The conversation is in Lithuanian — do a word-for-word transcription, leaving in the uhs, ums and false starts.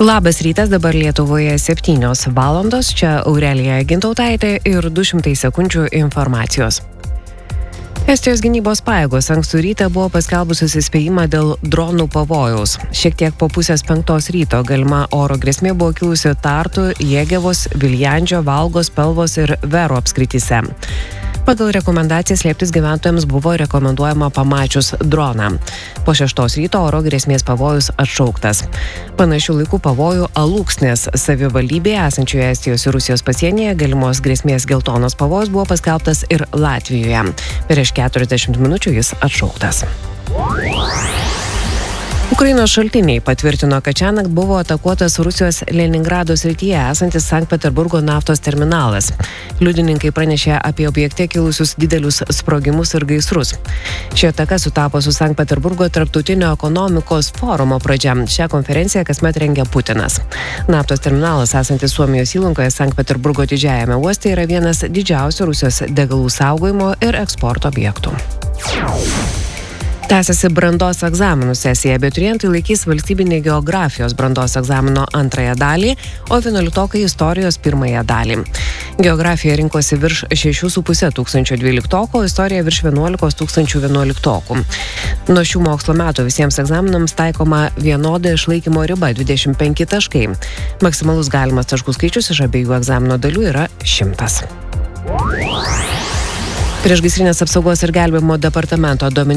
Labas rytas, dabar Lietuvoje septynios valandos, čia Aurelija Gintautaitė ir du šimtai sekundžių informacijos. Estijos gynybos pajėgos ankstų rytą buvo paskelbusios įspėjimą dėl dronų pavojaus. Šiek tiek po pusės penktos ryto galima oro grėsmė buvo kilusi Tartu, Jėgevos, Viljandžio, Valgos, Pelvos ir Vero apskrityse. Pagal rekomendaciją slėptis gyventojams buvo rekomenduojama pamačius droną. Po šeštos ryto oro grėsmės pavojus atšauktas. Panašių laikų pavojų Alūksnės savivaldybėje esančioje Estijos ir Rusijos pasienyje galimos grėsmės geltonos pavojus buvo paskelbtas ir Latvijoje. Prieš keturiasdešimt minučių jis atšauktas. Ukrainos šaltiniai patvirtino, kad šiąnakt buvo atakuotas Rusijos Leningrado srityje esantis Sankt Peterburgo naftos terminalas. Liudininkai pranešė apie objekte kilusius didelius sprogimus ir gaisrus. Ši ataka sutapo su Sankt Peterburgo tarptautinio ekonomikos forumo pradžia. Šią konferenciją kasmet rengia Putinas. Naftos terminalas esantis Suomijos įlankoje Sankt Peterburgo didžiajame uoste yra vienas didžiausių Rusijos degalų saugojimo ir eksporto objektų. Tęsiasi brandos egzaminų sesija. Abiturientai laikys valstybinį geografijos brandos egzamino antrąją dalį, o vienuoliktokai istorijos pirmąją dalį. Geografija rinkosi virš šešių su puse tūkstančių dvyliktokų, o istorija virš vienuolikos tūkstančių vienuoliktokų. Nuo šių mokslo metų visiems egzaminams taikoma vienoda išlaikymo riba dvidešimt penki taškai. Maksimalus galimas taškų skaičius iš abiejų egzamino dalių yra šimtas. Priešgaisrinės apsaugos ir gelbėjimo departamento duomenimis